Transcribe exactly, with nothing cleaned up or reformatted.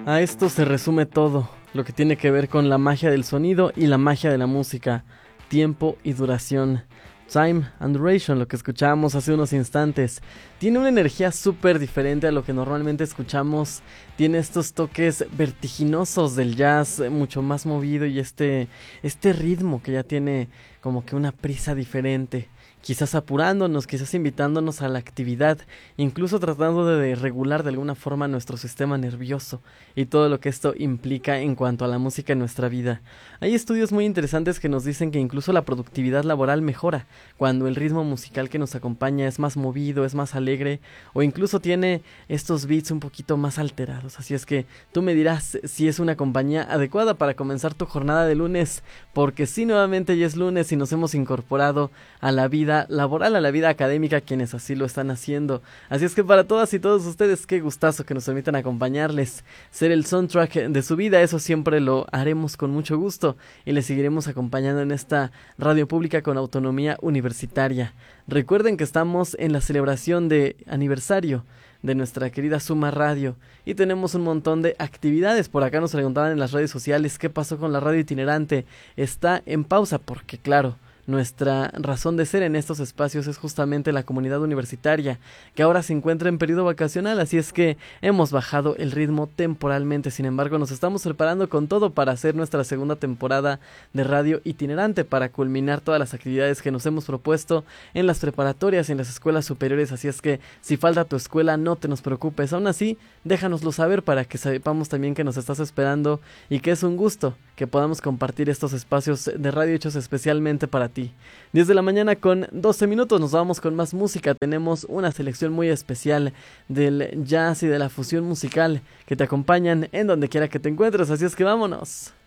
A esto se resume todo, lo que tiene que ver con la magia del sonido y la magia de la música, tiempo y duración. Time and Duration, lo que escuchábamos hace unos instantes, tiene una energía súper diferente a lo que normalmente escuchamos. Tiene estos toques vertiginosos del jazz, mucho más movido, y este, este ritmo que ya tiene como que una prisa diferente. Quizás apurándonos, quizás invitándonos a la actividad, incluso tratando de regular de alguna forma nuestro sistema nervioso y todo lo que esto implica en cuanto a la música en nuestra vida. Hay estudios muy interesantes que nos dicen que incluso la productividad laboral mejora cuando el ritmo musical que nos acompaña es más movido, es más alegre, o incluso tiene estos beats un poquito más alterados. Así es que tú me dirás si es una compañía adecuada para comenzar tu jornada de lunes, porque sí, nuevamente ya es lunes y nos hemos incorporado a la vida laboral, a la vida académica, quienes así lo están haciendo. Así es que para todas y todos ustedes, qué gustazo que nos permitan acompañarles, ser el soundtrack de su vida. Eso siempre lo haremos con mucho gusto y les seguiremos acompañando en esta radio pública con autonomía universitaria. Recuerden que estamos en la celebración de aniversario de nuestra querida Suma Radio y tenemos un montón de actividades. Por acá nos preguntaban en las redes sociales qué pasó con la radio itinerante. Está en pausa porque, claro, nuestra razón de ser en estos espacios es justamente la comunidad universitaria, que ahora se encuentra en periodo vacacional, así es que hemos bajado el ritmo temporalmente. Sin embargo, nos estamos preparando con todo para hacer nuestra segunda temporada de radio itinerante, para culminar todas las actividades que nos hemos propuesto en las preparatorias y en las escuelas superiores. Así es que si falta tu escuela, no te nos preocupes, aún así déjanoslo saber para que sepamos también que nos estás esperando y que es un gusto que podamos compartir estos espacios de radio hechos especialmente para ti. diez de la mañana con doce minutos, nos vamos con más música. Tenemos una selección muy especial del jazz y de la fusión musical que te acompañan en donde quiera que te encuentres, así es que vámonos.